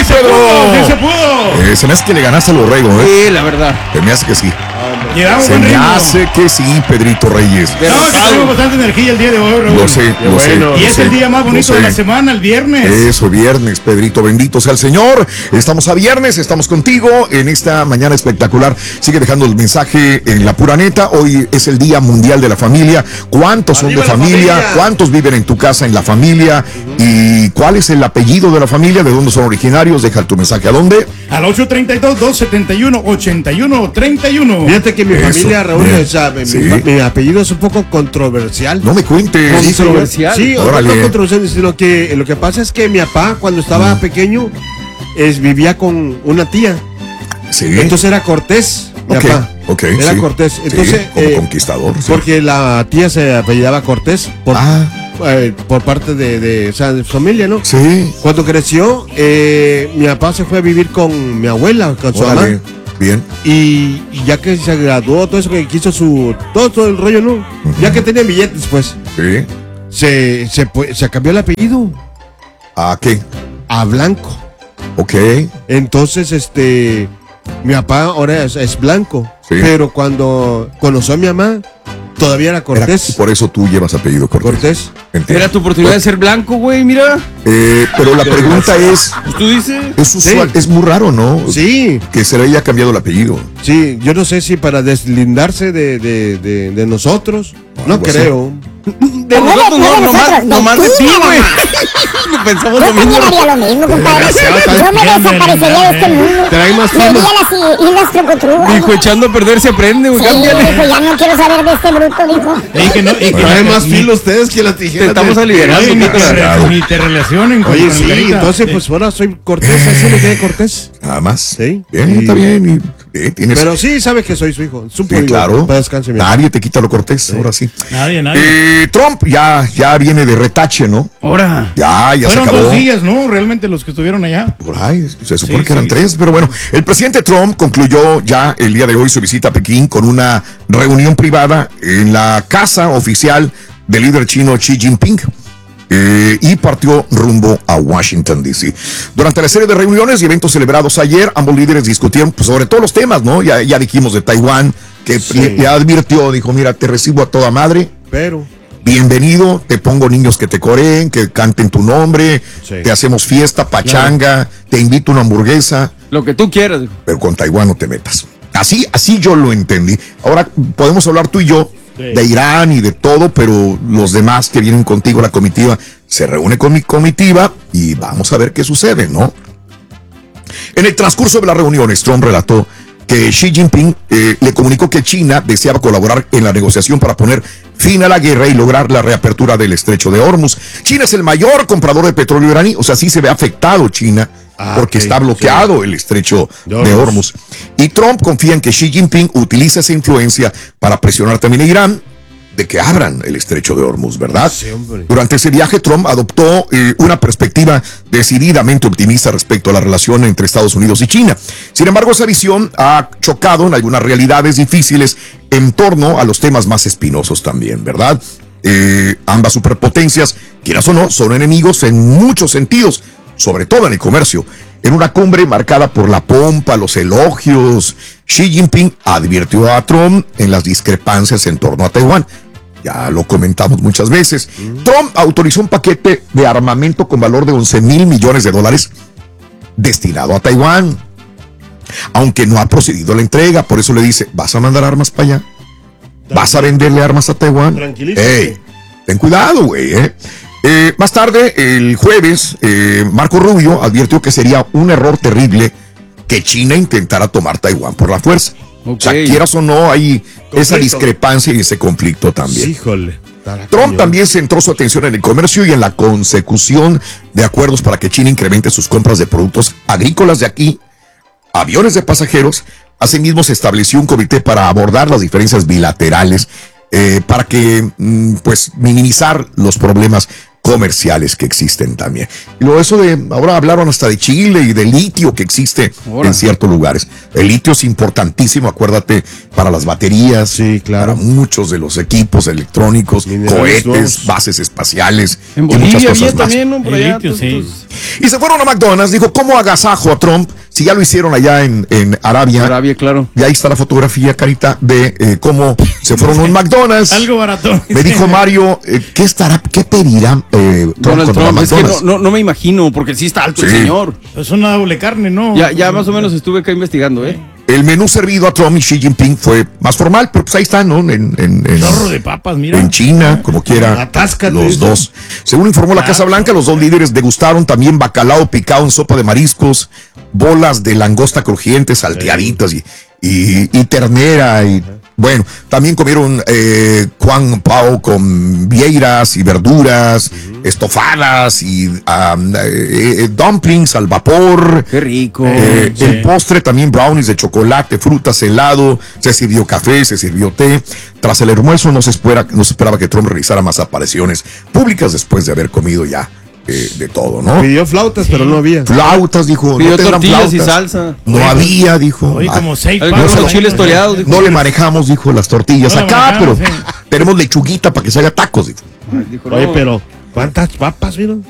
¡Sí se pudo! Se me hace que le ganaste al borrego, Sí, la verdad. Se me hace que sí. Llevamos Se buen me ritmo. hace que sí, Pedrito Reyes. No, que tenemos bastante energía el día de hoy, Raúl. Lo sé. Y es el día más bonito de la semana, el viernes. Eso, viernes, Pedrito, bendito sea el Señor. Estamos a viernes, estamos contigo en esta mañana espectacular. Sigue dejando el mensaje en la pura neta. Hoy es el Día Mundial de la Familia. ¿Cuántos son de familia? ¿Cuántos viven en tu casa en la familia? ¿Y cuál es el apellido de la familia? ¿De dónde son originarios? Deja tu mensaje. ¿A dónde? Al 832-271-8131. Fíjate que mi familia, Raúl, o sea, Sí. mi apellido es un poco controversial. No me cuentes. Controversial. Sí, Órale. un poco controversial. Lo que pasa es que mi papá, cuando estaba pequeño, vivía con una tía. Sí. Entonces era Cortés, mi papá. Era sí. Cortés. Sí, Entonces, como conquistador. Sí. porque la tía se apellidaba Cortés por parte de su familia, ¿no? Sí. Cuando creció, mi papá se fue a vivir con mi abuela, con su Órale. mamá. Bien. Y ya que se graduó, todo eso que quiso todo el rollo, ¿no? Ya que tenía billetes, pues, Sí. se cambió el apellido ¿A qué? a Blanco. Ok. Entonces, mi papá ahora es Blanco. Sí. Pero cuando conoció a mi mamá, todavía era Cortés. Por eso tú llevas apellido Cortés. Entiendo. Era tu oportunidad de ser blanco, güey, mira. Pero la pregunta es, Pues tú dices. es usual, es muy raro, ¿no? Sí, Que se le haya cambiado el apellido. sí, yo no sé si para deslindarse de nosotros, no Algo así. creo. De nosotros nomás de ti, güey. Pensamos Yo lo mismo. también haría lo mismo, compadre. Yo me desaparecería de este mundo. Trae más Me filos. iría a las islas Trucutrugas. Dijo, echando a perder se aprende, güey. Sí, Cámbiale. dijo, ya no quiero saber de este bruto, dijo. Trae más filo ustedes que la tijera. Te estamos aliviando, Ni Nicolás. ni te relacionen con Oye, con sí, Carita. entonces pues ahora soy Cortés, así me quedé Cortés. Nada más. Sí. Bien, Sí. está bien. Tienes... Pero sí, sabes que soy su hijo. Es un Sí, polígono. claro. Para descanse, mi amor. Nadie te quita lo Cortés, ahora sí. Nadie. Trump ya viene de retache, ¿no? Ahora. Ya se Fueron acabó. 2 días, ¿no? Realmente los que estuvieron allá. Por ahí, se supone Sí, que eran sí. 3, pero bueno, el presidente Trump concluyó ya el día de hoy su visita a Pekín con una reunión privada en la casa oficial del líder chino Xi Jinping. Y partió rumbo a Washington, D.C. Durante la serie de reuniones y eventos celebrados ayer, ambos líderes discutieron pues, sobre todos los temas, ¿no? Ya dijimos de Taiwán, que le advirtió, dijo, mira, te recibo a toda madre, Pero, bienvenido, te pongo niños que te coreen, que canten tu nombre, Sí. te hacemos fiesta, pachanga, te invito a una hamburguesa, Lo que tú quieras, dijo. pero con Taiwán no te metas. Así yo lo entendí. Ahora podemos hablar tú y yo de Irán y de todo, pero los demás que vienen contigo, la comitiva, se reúne con mi comitiva y vamos a ver qué sucede, ¿no? En el transcurso de las reuniones, Trump relató que Xi Jinping le comunicó que China deseaba colaborar en la negociación para poner fin a la guerra y lograr la reapertura del estrecho de Hormuz. China es el mayor comprador de petróleo iraní, o sea, sí se ve afectado China porque ok, está bloqueado el estrecho de Hormuz. Y Trump confía en que Xi Jinping utilice esa influencia para presionar también a Irán de que abran el estrecho de Hormuz, ¿verdad? Sí, hombre. Durante ese viaje, Trump adoptó una perspectiva decididamente optimista respecto a la relación entre Estados Unidos y China. Sin embargo, esa visión ha chocado en algunas realidades difíciles en torno a los temas más espinosos también, ¿verdad? Ambas superpotencias, quieras o no, son enemigos en muchos sentidos, sobre todo en el comercio. En una cumbre marcada por la pompa, los elogios, Xi Jinping advirtió a Trump en las discrepancias en torno a Taiwán. Ya lo comentamos muchas veces. Trump autorizó un paquete de armamento con valor de $11,000 millones destinado a Taiwán, aunque no ha procedido a la entrega. Por eso le dice, ¿vas a mandar armas para allá? ¿Vas a venderle armas a Taiwán? Tranquilízate. Ey, ten cuidado, güey. Más tarde, el jueves, Marco Rubio advirtió que sería un error terrible que China intentara tomar Taiwán por la fuerza. O sea, quieras o no, hay esa discrepancia y ese conflicto también. híjole. Trump también centró su atención en el comercio y en la consecución de acuerdos para que China incremente sus compras de productos agrícolas de aquí, aviones de pasajeros. Asimismo, se estableció un comité para abordar las diferencias bilaterales para que, pues, minimizar los problemas comerciales que existen también. Y luego eso ahora hablaron hasta de Chile y de litio que existe en ciertos lugares. El litio es importantísimo, acuérdate, para las baterías, sí, claro, para muchos de los equipos electrónicos, cohetes, nuevos, bases espaciales en y muchas cosas más. También, ¿no? Por allá, litio, sí. Y se fueron a McDonald's, dijo, ¿cómo agasajo a Trump? Si ya lo hicieron allá en Arabia. Arabia, claro. Y ahí está la fotografía, Carita, de cómo se fueron a un McDonald's. Algo barato. Me dijo Mario, ¿qué pedirá Donald Trump? Es que no me imagino, porque sí está alto el señor. Es una doble carne, ¿no? Ya más o menos estuve acá investigando, ¿eh? El menú servido a Trump y Xi Jinping fue más formal, pero pues ahí están, ¿no? Chorro de papas, mira. En China, como quiera. Atáscate, los dos. Según informó la Casa Blanca, los dos líderes degustaron también bacalao picado en sopa de mariscos, bolas de langosta crujientes, salteaditas y ternera y... Bueno, también comieron Kwan Pao con vieiras y verduras, estofadas y dumplings al vapor. Qué rico. El postre también, brownies de chocolate, frutas, helado, se sirvió café, se sirvió té. Tras el almuerzo no se esperaba que Trump realizara más apariciones públicas después de haber comido ya de todo, ¿no? Pidió flautas, pero no había. Flautas, dijo. Pidió no tortillas flautas. Y salsa. No había, dijo. Oye, como 6 Algunos chiles toreados. No le manejamos, dijo, las tortillas No acá, pero tenemos lechuguita para que se haga tacos, dijo. Oye, pero ¿cuántas papas vieron?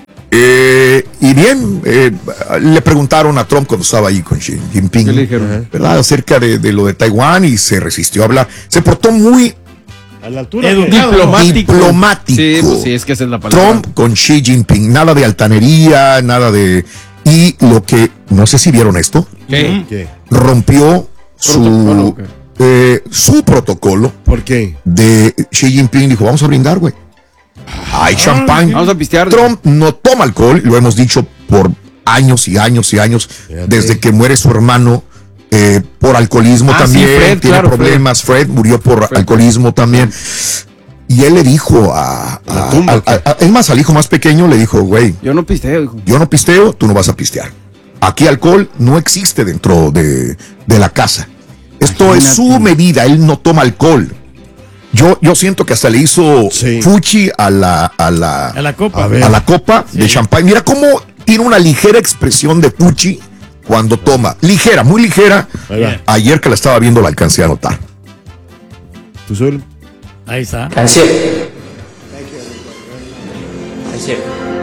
Y bien, le preguntaron a Trump cuando estaba ahí con Xi Jinping, ¿qué le dijeron? ¿verdad? Acerca de lo de Taiwán y se resistió a hablar. Se portó muy A la altura. diplomático. Sí, pues sí, es que esa es la palabra. Trump con Xi Jinping, nada de altanería, nada de... Y lo que, no sé si vieron esto, ¿Qué? rompió Protocolo, su protocolo ¿Por qué? de Xi Jinping. Dijo, vamos a brindar, güey. Hay champán. Vamos a pistear. Trump no toma alcohol, lo hemos dicho por años y años y años, desde que muere su hermano por alcoholismo también, sí, Fred, tiene claro, problemas, Fred murió por alcoholismo también. Y él le dijo es más, al hijo más pequeño le dijo, güey, Yo no pisteo, dijo. yo no pisteo, tú no vas a pistear. Aquí alcohol no existe dentro de la casa. Esto es su medida, él no toma alcohol. Yo siento que hasta le hizo fuchi a la copa. A la copa de champán. Mira cómo tiene una ligera expresión de fuchi cuando toma. Ligera, muy ligera. Ayer que la estaba viendo la alcancé a notar. Pues él. Ahí está. Canción. Canción.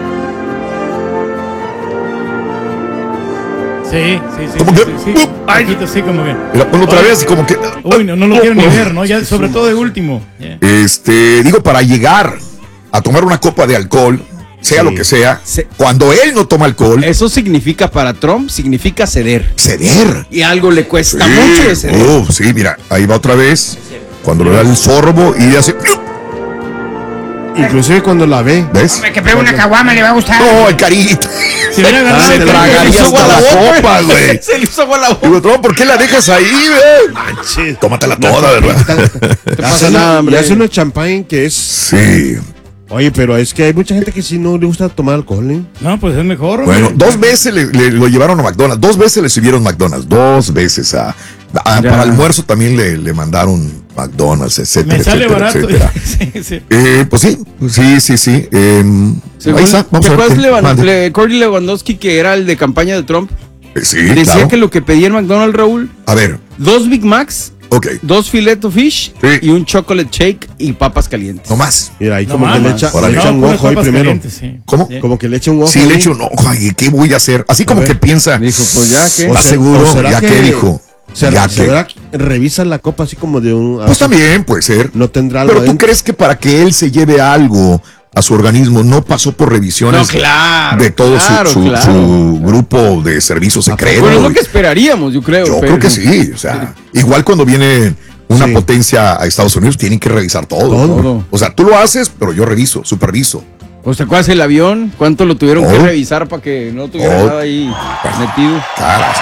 Sí. Como que- sí. Poquito, sí, como que. Mira, ponlo otra vez, como que. Uy, no lo quiero ni ver, ¿no? Ya, sobre todo de último. Yeah. Digo, para llegar a tomar una copa de alcohol, sea lo que sea, cuando él no toma alcohol, Eso significa para Trump, significa ceder. ceder. Y algo le cuesta mucho de ceder. Sí, mira, ahí va otra vez. Cuando le da el sorbo y hace. Inclusive cuando la ve. ¿Ves? Que pruebe una caguama, le va a gustar. No, el carito. Si hubiera agarrado Se el tragaría hasta la copa, güey. Se le hizo agua a la boca. Digo, ¿por qué la dejas ahí, güey? Tómatela toda, ¿verdad? No pasa nada, Y hombre. hace una champán que es. Sí. Oye, pero es que hay mucha gente que sí no le gusta tomar alcohol, ¿eh? No, pues es mejor. Bueno, hombre. 2 veces lo llevaron a McDonald's. 2 veces le sirvieron McDonald's. 2 veces para almuerzo también le mandaron McDonald's, etcétera, Me sale etcétera, barato. etcétera. Sí. Pues sí. Según, Ahí está. Vamos ¿te a ver. acuerdas Mande. Corey Lewandowski, que era el de campaña de Trump? Sí, Decía claro. que lo que pedía en McDonald's, Raúl, A ver, 2 Big Macs, ok. 2 filet of fish Sí. y un chocolate shake y papas calientes. No más. Mira, ahí No como que mames. le echa Órale. un puras ojo ahí papas primero. calientes, sí. ¿Cómo? Sí. Como que le echa un ojo. Sí, le ahí. echo un ojo. Ay, ¿qué voy a hacer? Así como ver. que piensa. Dijo, pues ya que. O ¿Estás sea, seguro? ¿o será ¿Ya que- qué dijo? Ya ¿Será que revisa la copa así como de un. Pues también puede ser. No tendrá algo Pero tú adentro. crees que para que él se lleve algo a su organismo no pasó por revisiones No, claro, de todo claro, su claro. grupo de servicio secreto? Bueno, es lo que esperaríamos, yo creo. Yo pero- creo que sí. O sea, igual cuando viene una Sí. potencia a Estados Unidos, tienen que revisar todo. Todo. O sea, tú lo haces, pero yo reviso, superviso. ¿O te acuerdas el avión? ¿Cuánto lo tuvieron que Oh. revisar para que no tuviera Oh. nada ahí metido? Caras.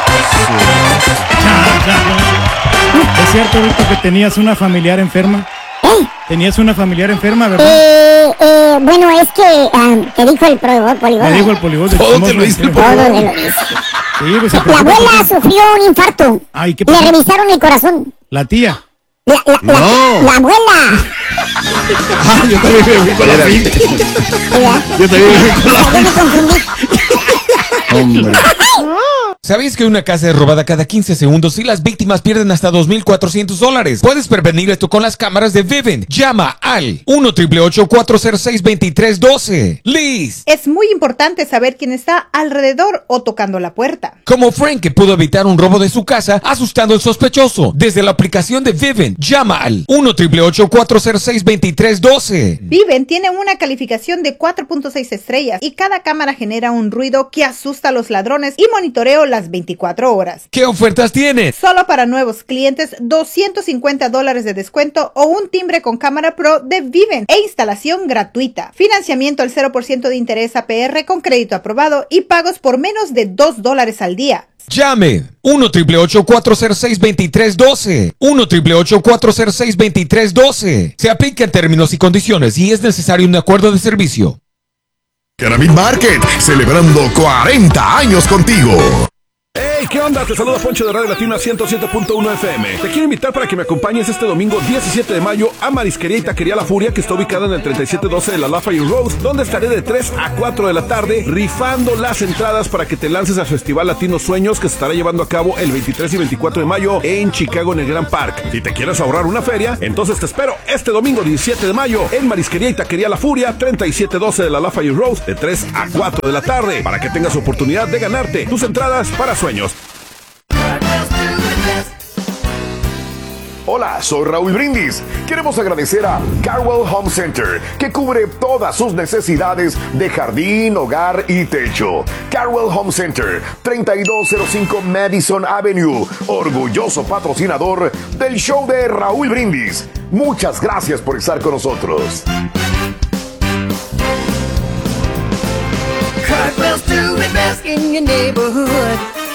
¿Es cierto, Rito, que tenías una familiar enferma? ¿Tenías una familiar enferma, verdad? Bueno, es que te dijo el poligón. Me dijo el poligón. Todo te lo dice el Todo me lo dice. Sí, pues se La preocupa abuela porque- sufrió un infarto. Ay, ¿qué Le pasó? revisaron el corazón. La tía. La abuela. Yo también me fui con la finta. Yo también me fui con la Ya me confundí. Hombre. ¿Sabías que una casa es robada cada 15 segundos y las víctimas pierden hasta $2,400? Puedes prevenir esto con las cámaras de Vivint. Llama al 1-888-406-2312. Liz. Es muy importante saber quién está alrededor o tocando la puerta. Como Frank, que pudo evitar un robo de su casa asustando al sospechoso. Desde la aplicación de Vivint, llama al 1-888-406-2312. Vivint tiene una calificación de 4.6 estrellas y cada cámara genera un ruido que asusta a los ladrones y monitoreo las 24 horas. ¿Qué ofertas tienes? Solo para nuevos clientes, $250 de descuento o un timbre con cámara pro de Vivint e instalación gratuita. Financiamiento al 0% de interés APR con crédito aprobado y pagos por menos de $2 al día. Llame 1-888-406-2312. 1-888-406-2312. Se aplica en términos y condiciones y es necesario un acuerdo de servicio. Caramil Market, celebrando 40 años contigo. Hey, ¿qué onda? Te saluda Poncho de Radio Latina 107.1 FM. Te quiero invitar para que me acompañes este domingo 17 de mayo a Marisquería y Taquería La Furia, que está ubicada en el 3712 de la Lafayette Road, donde estaré de 3 a 4 de la tarde rifando las entradas para que te lances al Festival Latino Sueños, que se estará llevando a cabo el 23 y 24 de mayo en Chicago, en el Grand Park. Si te quieres ahorrar una feria, entonces te espero este domingo 17 de mayo en Marisquería y Taquería La Furia, 3712 de la Lafayette Road, de 3 a 4 de la tarde, para que tengas oportunidad de ganarte tus entradas para sueños. Hola, soy Raúl Brindis. Queremos agradecer a Carwell Home Center, que cubre todas sus necesidades de jardín, hogar y techo. Carwell Home Center, 3205 Madison Avenue, orgulloso patrocinador del show de Raúl Brindis. Muchas gracias por estar con nosotros. Cartwell's doing best in your neighborhood.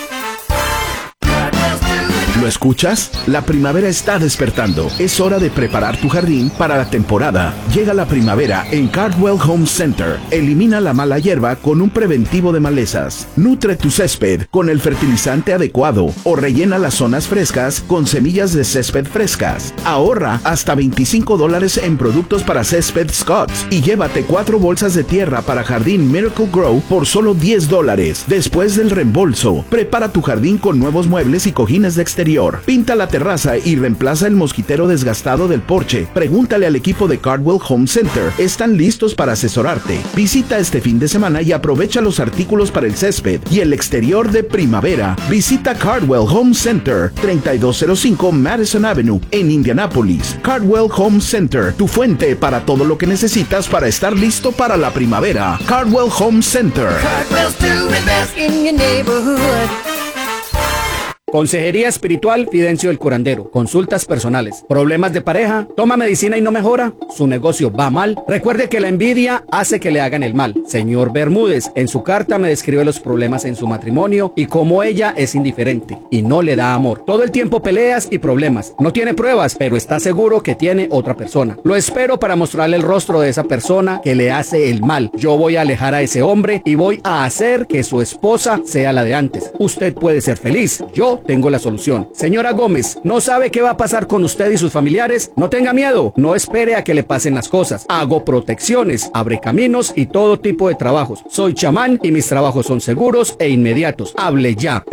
¿Lo escuchas? La primavera está despertando. Es hora de preparar tu jardín para la temporada. Llega la primavera en Cardwell Home Center. Elimina la mala hierba con un preventivo de malezas. Nutre tu césped con el fertilizante adecuado o rellena las zonas frescas con semillas de césped frescas. Ahorra hasta $25 en productos para césped Scotts y llévate 4 bolsas de tierra para jardín Miracle Grow por solo $10. Después del reembolso, prepara tu jardín con nuevos muebles y cojines de exterior. Pinta la terraza y reemplaza el mosquitero desgastado del porche. Pregúntale al equipo de Cardwell Home Center. Están listos para asesorarte. Visita este fin de semana y aprovecha los artículos para el césped y el exterior de primavera. Visita Cardwell Home Center, 3205 Madison Avenue, en Indianápolis. Cardwell Home Center, tu fuente para todo lo que necesitas para estar listo para la primavera. Cardwell Home Center. Cartwell's doing best in your neighborhood. Consejería espiritual Fidencio el Curandero. Consultas personales. ¿Problemas de pareja? ¿Toma medicina y no mejora? ¿Su negocio va mal? Recuerde que la envidia hace que le hagan el mal. Señor Bermúdez, en su carta me describe los problemas en su matrimonio y cómo ella es indiferente y no le da amor. Todo el tiempo peleas y problemas. No tiene pruebas, pero está seguro que tiene otra persona. Lo espero para mostrarle el rostro de esa persona que le hace el mal. Yo voy a alejar a ese hombre y voy a hacer que su esposa sea la de antes. Usted puede ser feliz. Yo tengo la solución. Señora Gómez, ¿no sabe qué va a pasar con usted y sus familiares? No tenga miedo, no espere a que le pasen las cosas. Hago protecciones, abre caminos y todo tipo de trabajos. Soy chamán y mis trabajos son seguros e inmediatos. Hable ya.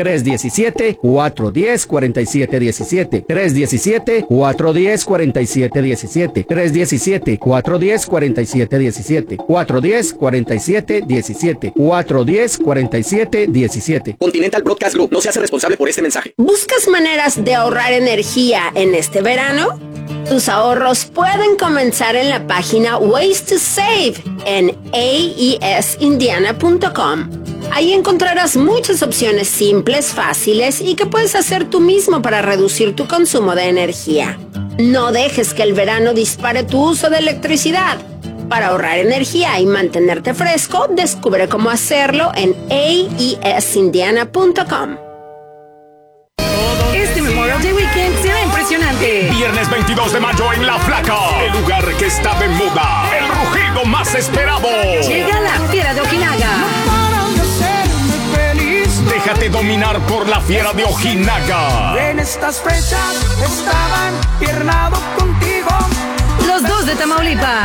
317-410-4717. 317-410-4717. 317-410-4717. 410-4717. 410-4717. Continental Broadcast Group no se hace responsable por este mensaje. ¿Buscas maneras de ahorrar energía en este verano? Tus ahorros pueden comenzar en la página Ways to Save en aesindiana.com. Ahí encontrarás muchas opciones simples, fáciles y que puedes hacer tú mismo para reducir tu consumo de energía. No dejes que el verano dispare tu uso de electricidad. Para ahorrar energía y mantenerte fresco, descubre cómo hacerlo en aesindiana.com. Este Memorial Day Weekend será impresionante. Viernes 22 de mayo en La Flaca, el lugar que está de moda, el rugido más esperado. Llega la Fiera de Ojinaga. Deja Déjate dominar por la fiera de Ojinaga. En estas fechas estaban piernado contigo. Los dos de Tamaulipas.